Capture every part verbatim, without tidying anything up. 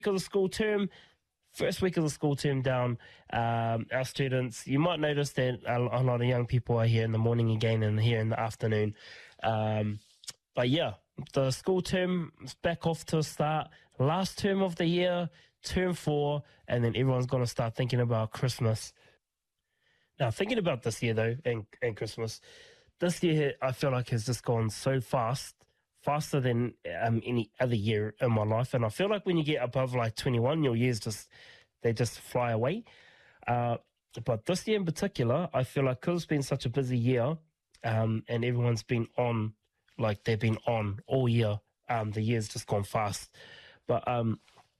of the school term, first week of the school term down, um, our students, you might notice that a, a lot of young people are here in the morning again and here in the afternoon. Um, but yeah, the school term is back off to a start. Last term of the year, term four, and then everyone's going to start thinking about Christmas. Now, thinking about this year, though, and, and Christmas, this year I feel like has just gone so fast, faster than um, any other year in my life. And I feel like when you get above like twenty-one, your years just, they just fly away. Uh, but this year in particular, I feel like because it's been such a busy year um, and everyone's been on, like they've been on all year, um, the year's just gone fast. But um,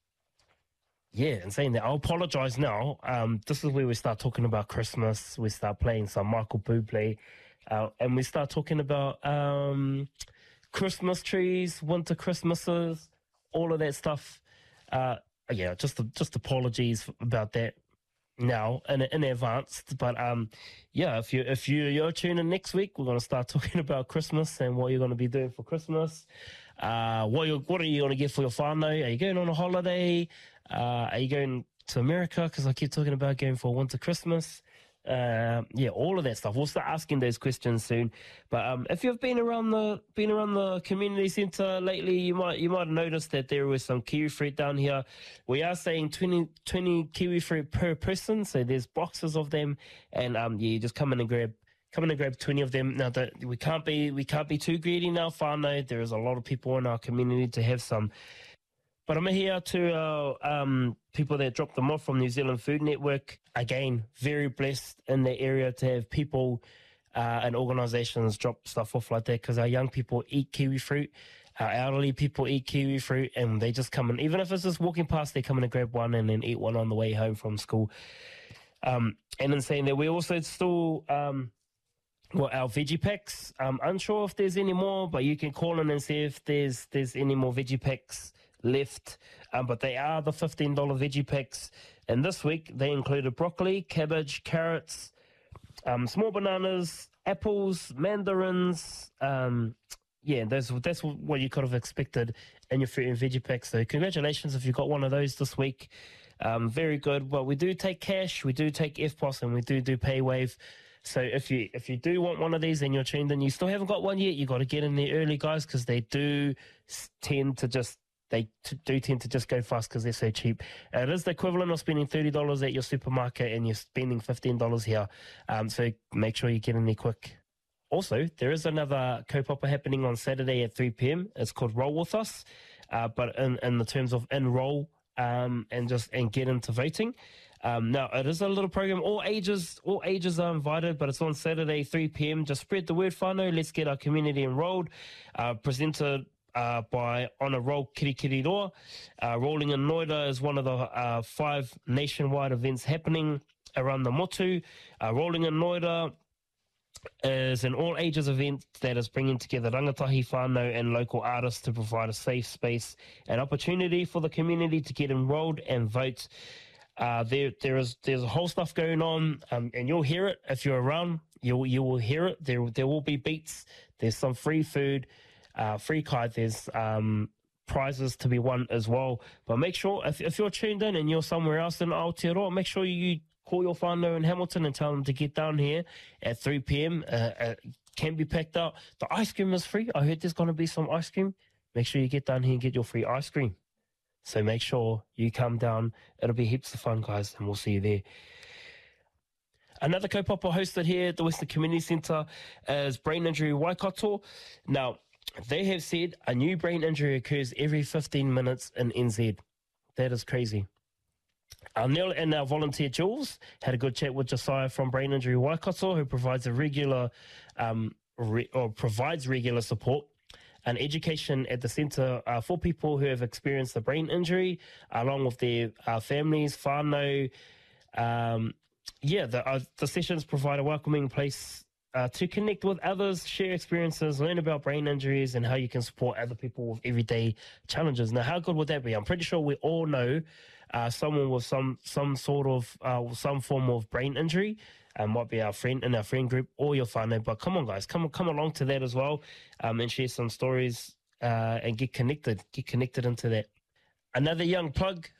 yeah, and saying that, I'll apologize now. Um, this is where we start talking about Christmas. We start playing some Michael Bublé, uh, and we start talking about um, Christmas trees, winter Christmases, all of that stuff. Uh, yeah, just just apologies about that now in in advance. But um, yeah, if you if you you're tuning next week, we're going to start talking about Christmas and what you're going to be doing for Christmas. Uh, what you what are you going to get for your whānau? Are you going on a holiday? Uh, are you going to America? Because I keep talking about going for winter Christmas. Uh, yeah, all of that stuff. We'll start asking those questions soon. But um, if you've been around the been around the community centre lately, you might you might have noticed that there was some kiwi fruit down here. We are saying twenty, twenty kiwi fruit per person, so there's boxes of them, and um, yeah, you just come in and grab come in and grab twenty of them. Now that we can't be we can't be too greedy now. Whānau, there is a lot of people in our community to have some. But I'm here to uh, um, people that dropped them off from New Zealand Food Network. Again, very blessed in the area to have people uh, and organisations drop stuff off like that because our young people eat kiwi fruit, our elderly people eat kiwi fruit, and they just come in. Even if it's just walking past, they come in and grab one and then eat one on the way home from school. Um, and in saying that, we also still... Um, Well, our veggie packs, I'm unsure if there's any more, but you can call in and see if there's there's any more veggie packs left. Um, but they are the fifteen dollars veggie packs. And this week, they included broccoli, cabbage, carrots, um, small bananas, apples, mandarins. Um, yeah, that's, that's what you could have expected in your fruit and veggie packs. So congratulations if you got one of those this week. Um, very good. Well, we do take cash, we do take F P O S, and we do do PayWave. So if you if you do want one of these and you're tuned in, you still haven't got one yet, you got to get in there early, guys, because they do tend to just they t- do tend to just go fast because they're so cheap. It is the equivalent of spending thirty dollars at your supermarket and you're spending fifteen dollars here. Um, so make sure you get in there quick. Also, there is another kaupapa happening on Saturday at three p.m. It's called Roll With Us, uh, but in, in the terms of enroll um, and just and get into voting. Um, now, it is a little program. All ages all ages are invited, but it's on Saturday, three p.m. Just spread the word, whānau. Let's get our community enrolled. Uh, presented uh, by Ona Roll Kirikiriroa. Uh, Rolling in Noida is one of the uh, five nationwide events happening around the motu. Uh, Rolling in Noida is an all-ages event that is bringing together rangatahi, whānau and local artists to provide a safe space and opportunity for the community to get enrolled and vote. Uh, there, there is, there's a whole stuff going on, um, and you'll hear it if you're around. You, you will hear it. There, there will be beats. There's some free food, uh, free kai. There's um, prizes to be won as well. But make sure if, if you're tuned in and you're somewhere else in Aotearoa, make sure you call your whānau in Hamilton and tell them to get down here at three p.m. Uh, uh, can be packed up. The ice cream is free. I heard there's going to be some ice cream. Make sure you get down here and get your free ice cream. So make sure you come down. It'll be heaps of fun, guys, and we'll see you there. Another kaupapa hosted here at the Western Community Centre is Brain Injury Waikato. Now, they have said a new brain injury occurs every fifteen minutes in N Z. That is crazy. Our Neil and our volunteer Jules had a good chat with Josiah from Brain Injury Waikato, who provides a regular um, re- or provides regular support and education at the centre uh, for people who have experienced a brain injury, along with their uh, families, whānau. Um, yeah, the, uh, the sessions provide a welcoming place uh, to connect with others, share experiences, learn about brain injuries and how you can support other people with everyday challenges. Now, how good would that be? I'm pretty sure we all know uh, someone with some some sort of, uh, some form of brain injury. Uh, might be our friend in our friend group or your whānau. But come on, guys, come come along to that as well um, and share some stories uh, and get connected, get connected into that. Another young plug